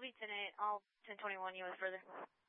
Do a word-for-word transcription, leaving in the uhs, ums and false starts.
Colby ten eight, all ten twenty-one U S further.